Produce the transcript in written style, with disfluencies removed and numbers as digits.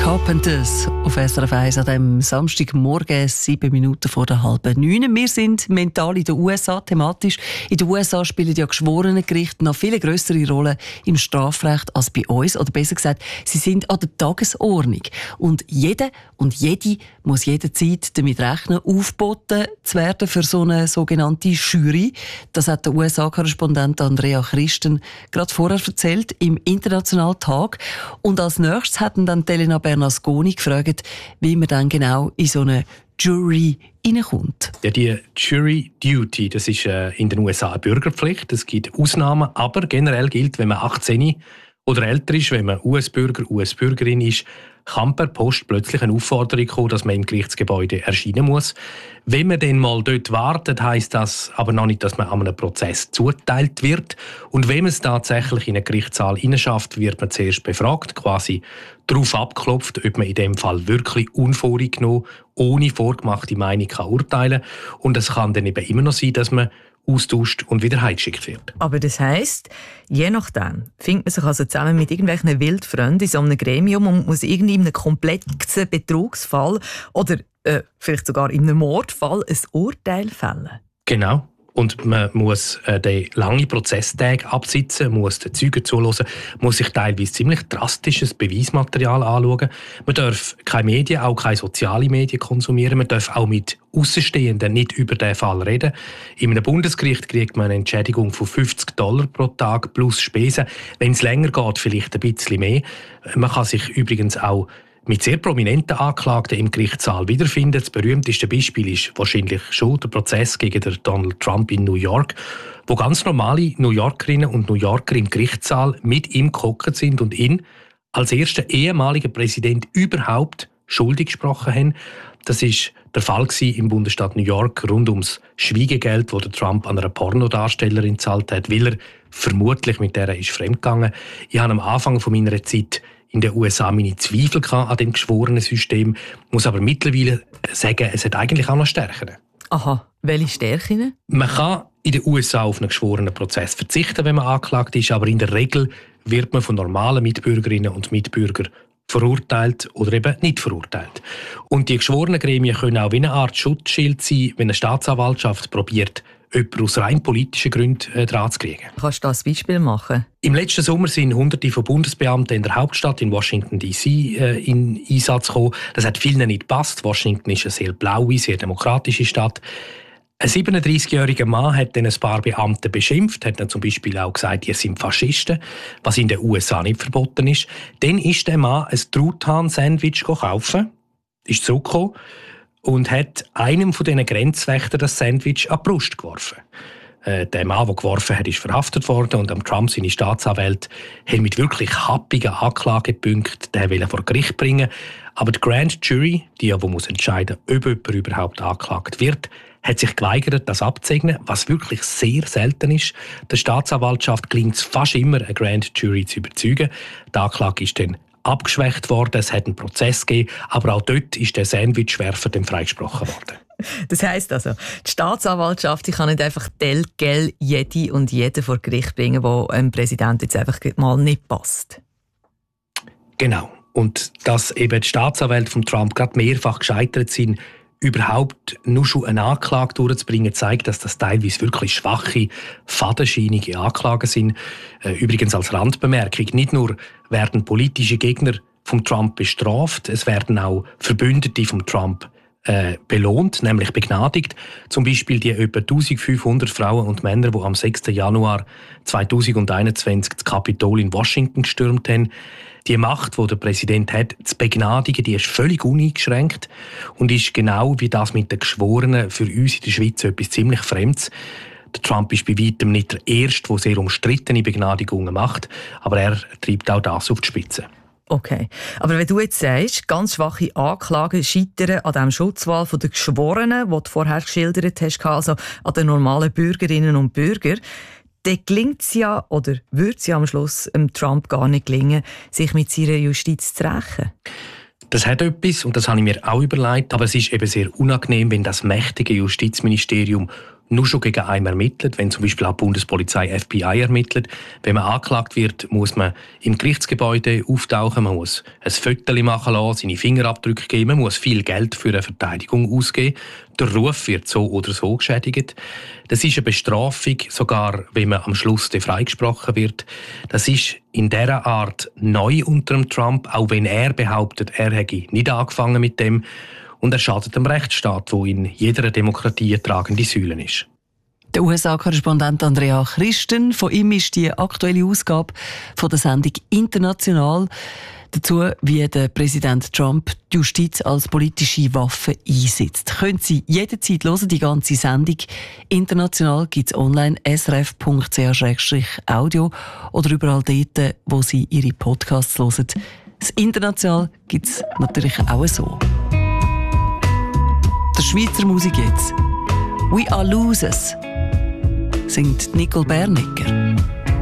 Carpenters auf SRF 1 an diesem Samstagmorgen, 7 Minuten vor der 8:30. Wir sind mental in den USA thematisch. In den USA spielen ja Geschworenengerichte noch viel grössere Rollen im Strafrecht als bei uns. Oder besser gesagt, sie sind an der Tagesordnung. Und jeder und jede muss jederzeit damit rechnen, aufgeboten zu werden für so eine sogenannte Jury. Das hat der USA-Korrespondent Andrea Christen gerade vorher erzählt im Internationalen Tag. Und als nächstes hatten dann Elena Bernasconi gefragt, wie man dann genau in so eine Jury reinkommt. Ja, die Jury Duty, das ist in den USA eine Bürgerpflicht. Es gibt Ausnahmen, aber generell gilt, wenn man 18 oder älter ist, wenn man US-Bürger, US-Bürgerin ist, kann per Post plötzlich eine Aufforderung kommen, dass man im Gerichtsgebäude erscheinen muss. Wenn man dann mal dort wartet, heisst das aber noch nicht, dass man an einem Prozess zugeteilt wird. Und wenn man es tatsächlich in einen Gerichtssaal hineinschafft, wird man zuerst befragt, quasi darauf abgeklopft, ob man in dem Fall wirklich unvoreingenommen, ohne vorgemachte Meinung kann urteilen kann. Und es kann dann eben immer noch sein, dass man austauscht und wieder heimgeschickt wird. Aber das heisst, je nachdem findet man sich also zusammen mit irgendwelchen Wildfreunden in so einem Gremium und muss irgendwie in einem komplexen Betrugsfall oder vielleicht sogar in einem Mordfall ein Urteil fällen. Genau. Und man muss den langen Prozesstag absitzen, muss den Zeugen zuhören, muss sich teilweise ziemlich drastisches Beweismaterial anschauen. Man darf keine Medien, auch keine sozialen Medien konsumieren. Man darf auch mit Außenstehenden nicht über den Fall reden. In einem Bundesgericht kriegt man eine Entschädigung von $50 pro Tag plus Spesen. Wenn es länger geht, vielleicht ein bisschen mehr. Man kann sich übrigens auch mit sehr prominenten Anklagten im Gerichtssaal wiederfinden. Das berühmteste Beispiel ist wahrscheinlich schon der Prozess gegen den Donald Trump in New York, wo ganz normale New Yorkerinnen und New Yorker im Gerichtssaal mit ihm gehockt sind und ihn als ersten ehemaligen Präsident überhaupt schuldig gesprochen haben. Das ist der Fall im Bundesstaat New York rund ums Schwiegegeld, das Trump an einer Pornodarstellerin gezahlt hat, weil er vermutlich mit der ist fremdgegangen. Ich habe am Anfang von meiner Zeit in den USA meine Zweifel an dem geschworenen System, muss aber mittlerweile sagen, es hat eigentlich auch noch Stärken. Aha, welche Stärken? Man kann in den USA auf einen geschworenen Prozess verzichten, wenn man angeklagt ist, aber in der Regel wird man von normalen Mitbürgerinnen und Mitbürgern verurteilt oder eben nicht verurteilt. Und die geschworenen Gremien können auch wie eine Art Schutzschild sein, wenn eine Staatsanwaltschaft probiert, jemanden aus rein politischen Gründen dran zu kriegen. Kannst du das Beispiel machen? Im letzten Sommer sind Hunderte von Bundesbeamten in der Hauptstadt in Washington D.C. In Einsatz gekommen. Das hat vielen nicht gepasst. Washington ist eine sehr blaue, sehr demokratische Stadt. Ein 37-jähriger Mann hat dann ein paar Beamte beschimpft, hat dann zum Beispiel auch gesagt, ihr seid Faschisten, was in den USA nicht verboten ist. Dann ist der Mann ein Truthahn-Sandwich kaufen, ist zurückgekommen und hat einem von diesen Grenzwächtern das Sandwich an die Brust geworfen. Der Mann, der geworfen hat, ist verhaftet worden und am Trump seine Staatsanwälte haben mit wirklich happigen Anklagepunkten den vor Gericht bringen. Aber die Grand Jury, die muss entscheiden, ob jemand überhaupt angeklagt wird, hat sich geweigert, das abzusegnen, was wirklich sehr selten ist. Der Staatsanwaltschaft gelingt es fast immer, eine Grand Jury zu überzeugen. Die Anklage ist dann abgeschwächt worden, es hat einen Prozess gegeben, aber auch dort ist der Sandwichwerfer dann freigesprochen worden. Das heisst also, die Staatsanwaltschaft die kann nicht einfach telgel jede und jeden vor Gericht bringen, wo einem Präsident jetzt einfach mal nicht passt. Genau. Und dass eben die Staatsanwälte von Trump gerade mehrfach gescheitert sind, überhaupt nur schon eine Anklage durchzubringen, zeigt, dass das teilweise wirklich schwache, fadenscheinige Anklagen sind. Übrigens als Randbemerkung, nicht nur werden politische Gegner von Trump bestraft, es werden auch Verbündete von Trump belohnt, nämlich begnadigt. Zum Beispiel die etwa 1500 Frauen und Männer, die am 6. Januar 2021 das Kapitol in Washington gestürmt haben. Die Macht, die der Präsident hat, zu begnadigen, die ist völlig uneingeschränkt und ist genau wie das mit den Geschworenen für uns in der Schweiz etwas ziemlich Fremdes. Der Trump ist bei weitem nicht der Erste, der sehr umstrittene Begnadigungen macht, aber er treibt auch das auf die Spitze. Okay, aber wenn du jetzt sagst, ganz schwache Anklagen scheitern an dem Schutzwall der Geschworenen, den du vorher geschildert hast, also an den normalen Bürgerinnen und Bürgern, dann gelingt es ja, oder würde es ja am Schluss Trump gar nicht gelingen, sich mit seiner Justiz zu rächen? Das hat etwas, und das habe ich mir auch überlegt, aber es ist eben sehr unangenehm, wenn das mächtige Justizministerium nur schon gegen einen ermittelt, wenn zum Beispiel auch die Bundespolizei FBI ermittelt. Wenn man angeklagt wird, muss man im Gerichtsgebäude auftauchen, man muss ein Foto machen lassen, seine Fingerabdrücke geben, man muss viel Geld für eine Verteidigung ausgeben. Der Ruf wird so oder so geschädigt. Das ist eine Bestrafung, sogar wenn man am Schluss freigesprochen wird. Das ist in dieser Art neu unter dem Trump, auch wenn er behauptet, er hätte nicht angefangen mit dem. Und er schadet dem Rechtsstaat, der in jeder Demokratie eine tragende Säule ist. Der USA-Korrespondent Andrea Christen, von ihm ist die aktuelle Ausgabe von der Sendung «International». Dazu, wie der Präsident Trump die Justiz als politische Waffe einsetzt. Können Sie jederzeit hören, die ganze Sendung. International gibt es online srf.ch/audio oder überall dort, wo Sie Ihre Podcasts hören. Das International gibt es natürlich auch so. Der Schweizer Musik jetzt. «We are losers» singt Nicole Bernecker.